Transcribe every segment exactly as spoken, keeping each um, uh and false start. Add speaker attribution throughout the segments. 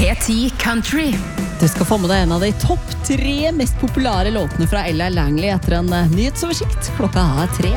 Speaker 1: P ti Country.
Speaker 2: Du skal få med deg en av de topp tre mest populære låtene fra Ella Langley etter en nyhetsoversikt. Klokka er tre.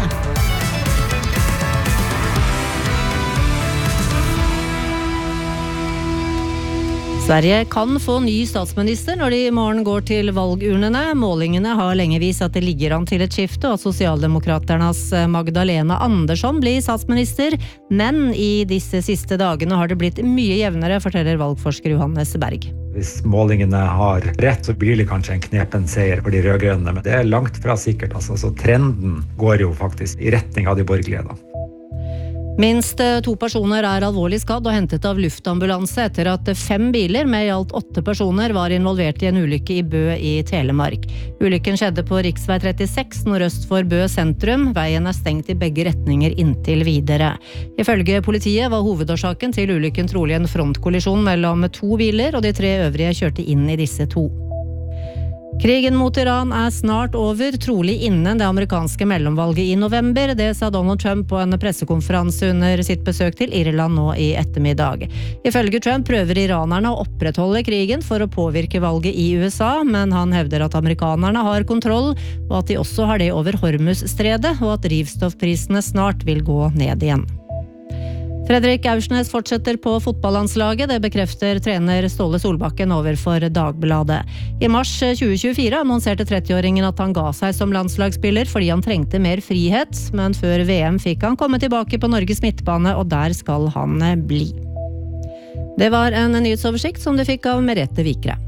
Speaker 2: Sverige kan få ny statsminister når de i morgen går til valgurnene. Målingene har lenge vist at det ligger an til et skifte, og at Socialdemokraternas Magdalena Andersson blir statsminister. Men i disse siste dagene har det blitt mye jevnere, forteller valgforsker Johannes Berg.
Speaker 3: Hvis målingene har rett, så blir det kanskje en knepen seier for de rødgrønne, men det er langt fra sikkert. Altså. Så trenden går jo faktisk i retning av de borgerlige da.
Speaker 2: Minst to personer er alvorlig skadd og hentet av luftambulanse etter at fem biler med i alt åtte personer var involvert i en ulykke i Bø i Telemark. Ulykken skjedde på riksvei trettiseks nordøst for Bø sentrum. Veien er stengt i begge retninger inntil videre. Ifølge politiet var hovedårsaken til ulykken trolig en frontkollisjon mellom to biler, og de tre øvrige kjørte inn i disse to. Krigen mot Iran er snart over, trolig innen det amerikanske mellomvalget i november. Det sa Donald Trump på en pressekonferanse under sitt besøk til Irland nå i ettermiddag. Ifølge Trump prøver iranerne å opprettholde krigen for å påvirke valget i U S A, men han hevder at amerikanerne har kontroll, og at de også har det over Hormuz-stredet, og at drivstoffprisene snart vil gå ned igjen. Fredrik Aursnes fortsetter på fotballandslaget, det bekrefter trener Ståle Solbakken overfor Dagbladet. I mars tjue tjuefire annonserte trettiåringen at han ga seg som landslagsspiller fordi han trengte mer frihet, men før V M fikk han komme tilbake på Norges midtbane, og der skal han bli. Det var en nyhetsoversikt som du fikk av Merete Vikre.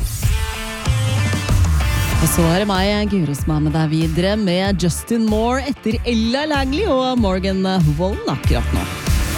Speaker 2: Og så er det meg, Guri, som er med deg videre med Justin Moore etter Ella Langley og Morgan Wallen akkurat nå.